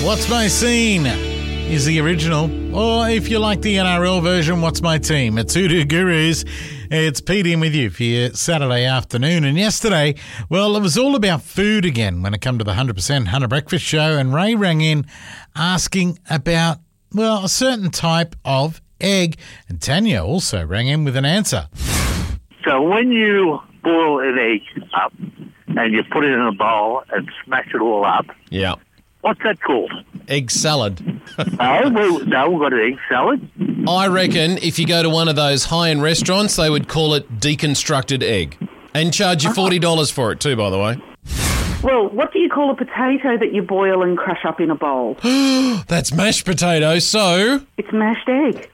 What's My Scene is the original. Or if you like the NRL version, What's My Team? It's Hoodoo Gurus. It's Pete in with you for your Saturday afternoon. And yesterday, well, it was all about food again when it came to the 100% Hunter Breakfast Show. And Ray rang in asking about, well, a certain type of egg. And Tanya also rang in with an answer. So when you boil an egg up and you put it in a bowl and smash it all up, Yeah. what's that called? Egg salad. No, we've got an egg salad. I reckon if you go to one of those high-end restaurants, they would call it deconstructed egg. And charge you $40 for it too, by the way. Well, what do you call a potato that you boil and crush up in a bowl? That's mashed potato, so... It's mashed egg.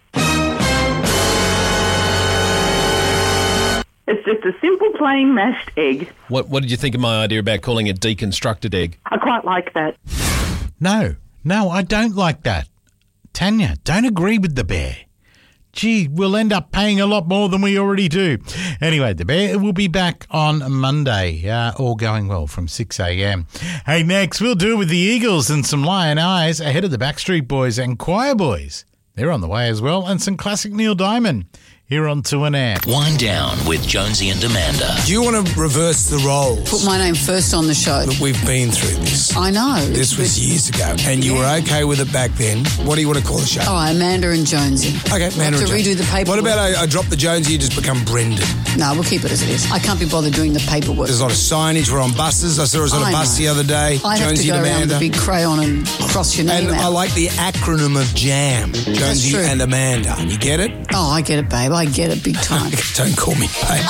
It's just a simple, plain mashed egg. What did you think of my idea about calling it deconstructed egg? I quite like that. No, I don't like that. Tanya, don't agree with the bear. Gee, we'll end up paying a lot more than we already do. Anyway, the bear will be back on Monday, all going well from 6 a.m. Hey, next, we'll do it with the Eagles and some Lion Eyes ahead of the Backstreet Boys and Choir Boys. They're on the way as well, and some classic Neil Diamond. Here on 2NM. Wind down with Jonesy and Amanda. Do you want to reverse the roles? Put my name first on the show. Look, we've been through this. I know. This was years ago, and you were okay with it back then. What do you want to call the show? Oh, Amanda and Jonesy. Okay, Amanda and to Jonesy. redo the paperwork. What about I drop the Jonesy, you just become Brendan? No, we'll keep it as it is. I can't be bothered doing the paperwork. There's a lot of signage. We're on buses. I saw us on a bus the other day. I have Jonesy to go and around Amanda. with a big crayon and cross your name And out. I like the acronym of JAM. Jonesy true. and Amanda. You get it? Oh, I get it, babe. I get it big time. Don't call me babe.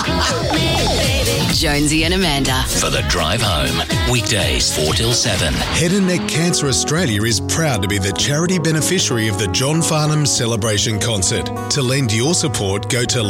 Jonesy and Amanda. For the drive home. Weekdays 4 till 7. Head and Neck Cancer Australia is proud to be the charity beneficiary of the John Farnham Celebration Concert. To lend your support, go to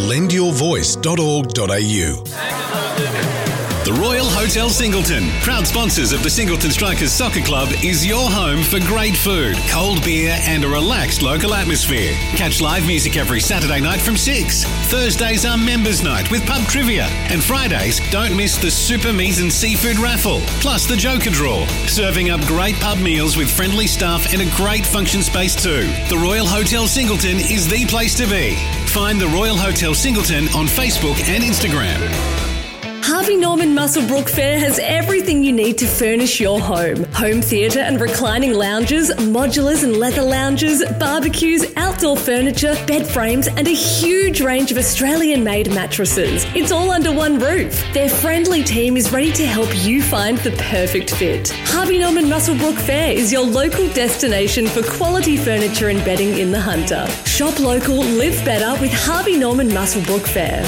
lendyourvoice.org.au. The Royal Hotel Singleton, proud sponsors of the Singleton Strikers Soccer Club, is your home for great food, cold beer and a relaxed local atmosphere. Catch live music every Saturday night from 6. Thursdays are members' night with pub trivia. And Fridays, don't miss the Super Meat and Seafood raffle, plus the Joker Draw. Serving up great pub meals with friendly staff and a great function space too. The Royal Hotel Singleton is the place to be. Find the Royal Hotel Singleton on Facebook and Instagram. Harvey Norman Muswellbrook Fair has everything you need to furnish your home. Home theatre and reclining lounges, modulars and leather lounges, barbecues, outdoor furniture, bed frames and a huge range of Australian-made mattresses. It's all under one roof. Their friendly team is ready to help you find the perfect fit. Harvey Norman Muswellbrook Fair is your local destination for quality furniture and bedding in the Hunter. Shop local, live better with Harvey Norman Muswellbrook Fair.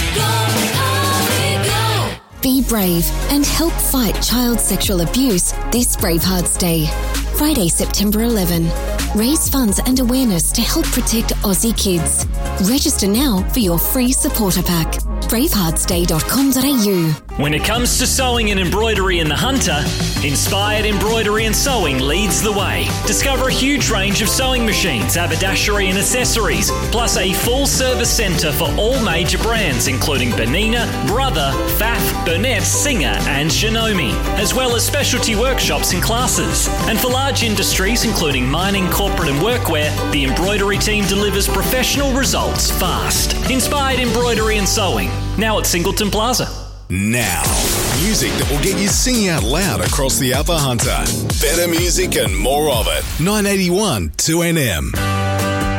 Be brave and help fight child sexual abuse this Bravehearts Day. Friday, September 11. Raise funds and awareness to help protect Aussie kids. Register now for your free supporter pack. braveheartsday.com.au. When it comes to sewing and embroidery in the Hunter, Inspired Embroidery and Sewing leads the way. Discover a huge range of sewing machines, haberdashery and accessories, plus a full service centre for all major brands including Benina, Brother, Pfaff, Burnett, Singer and Shinomi, as well as specialty workshops and classes. And for large industries including mining, corporate and workwear, the embroidery team delivers professional results fast. Inspired Embroidery and Sewing, now at Singleton Plaza. Now, music that will get you singing out loud across the Upper Hunter. Better music and more of it. 981 2NM.